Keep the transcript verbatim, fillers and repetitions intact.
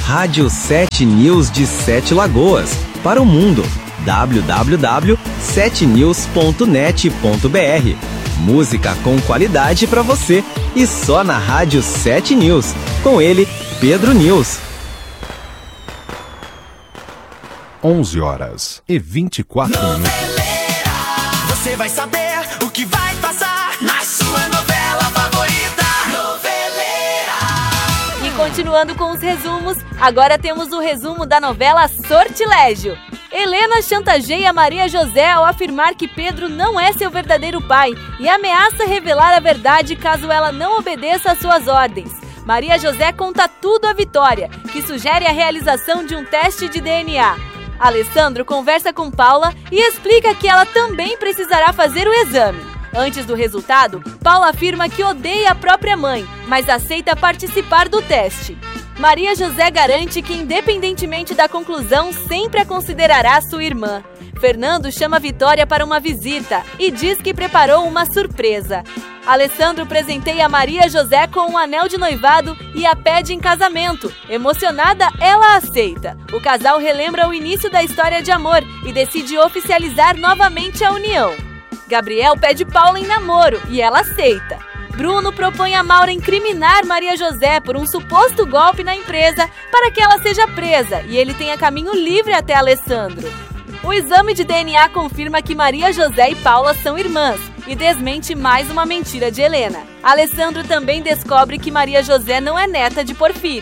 Rádio sete News de Sete Lagoas, para o mundo. w w w ponto sete news ponto net ponto b r. Música com qualidade para você e só na Rádio sete News. Com ele, Pedro News. onze horas e vinte e quatro minutos. Você vai saber o que vai passar na sua novela favorita. Noveleira. E continuando com os resumos, agora temos o resumo da novela Sortilégio. Helena chantageia Maria José ao afirmar que Pedro não é seu verdadeiro pai e ameaça revelar a verdade caso ela não obedeça às suas ordens. Maria José conta tudo à Vitória, que sugere a realização de um teste de D N A. Alessandro conversa com Paula e explica que ela também precisará fazer o exame. Antes do resultado, Paula afirma que odeia a própria mãe, mas aceita participar do teste. Maria José garante que, independentemente da conclusão, sempre a considerará sua irmã. Fernando chama Vitória para uma visita e diz que preparou uma surpresa. Alessandro presenteia Maria José com um anel de noivado e a pede em casamento. Emocionada, ela aceita. O casal relembra o início da história de amor e decide oficializar novamente a união. Gabriel pede Paula em namoro e ela aceita. Bruno propõe a Maura incriminar Maria José por um suposto golpe na empresa para que ela seja presa e ele tenha caminho livre até Alessandro. O exame de D N A confirma que Maria José e Paula são irmãs e desmente mais uma mentira de Helena. Alessandro também descobre que Maria José não é neta de Porfírio.